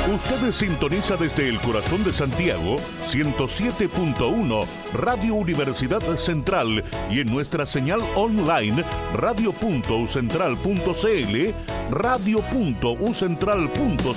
Usted sintoniza desde el corazón de Santiago 107.1 Radio Universidad Central y en nuestra señal online radio.ucentral.cl, radio.ucentral.cl